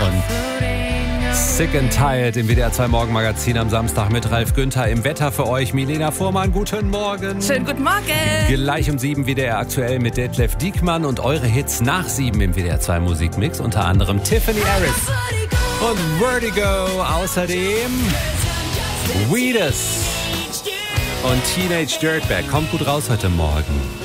und Sick and Tired im WDR 2 Morgenmagazin am Samstag mit Ralf Günther. Im Wetter für euch Milena Fuhrmann. Guten Morgen. Schönen guten Morgen. Gleich um 7 WDR aktuell mit Detlef Diekmann und eure Hits nach 7 im WDR 2 Musikmix. Unter anderem Tiffany Harris und Vertigo. Außerdem Weedus und Teenage Dirtbag. Kommt gut raus heute Morgen.